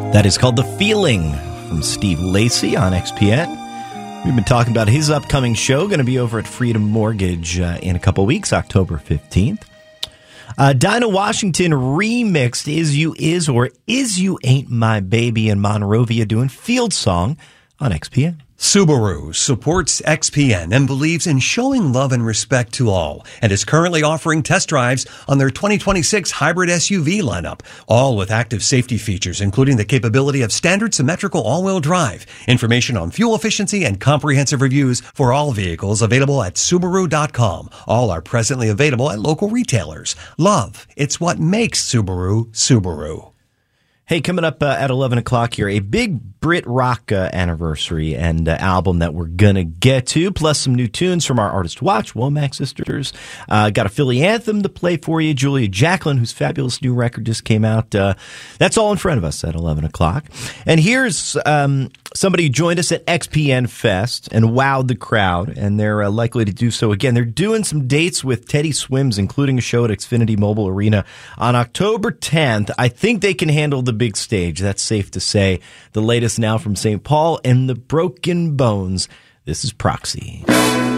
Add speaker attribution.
Speaker 1: That is called The Feeling from Steve Lacy on XPN. We've been talking about his upcoming show, going to be over at Freedom Mortgage in a couple weeks, October 15th. Dinah Washington remixed Is You Is or Is You Ain't My Baby in Monrovia doing Field Song on XPN.
Speaker 2: Subaru supports XPN and believes in showing love and respect to all, and is currently offering test drives on their 2026 hybrid SUV lineup, all with active safety features, including the capability of standard symmetrical all-wheel drive. Information on fuel efficiency and comprehensive reviews for all vehicles available at Subaru.com. All are presently available at local retailers. Love, it's what makes Subaru, Subaru.
Speaker 1: Hey, coming up at 11 o'clock here, a big Brit rock anniversary and album that we're going to get to, plus some new tunes from our Artist Watch, Womack Sisters. Got a Philly anthem to play for you, Julia Jacqueline, whose fabulous new record just came out. That's all in front of us at 11 o'clock. And here's somebody who joined us at XPN Fest and wowed the crowd, and they're likely to do so again. They're doing some dates with Teddy Swims, including a show at Xfinity Mobile Arena on October 10th. I think they can handle the big stage. That's safe to say. The latest now from St. Paul and the Broken Bones. This is Proxy.